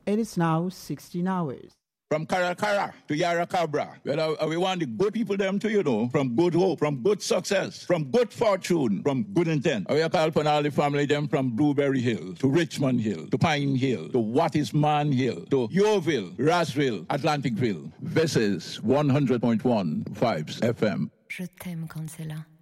It is now 16 hours. From Caracara to Yarracabra, we want the good people them to, from good hope, from good success, from good fortune, from good intent. We call upon all the family them from Blueberry Hill to Richmond Hill to Pine Hill to Wattisman Hill to Yeovil, Rossville, Atlanticville. This is 100.1 Vibes FM. Je t'aime quand c'est là.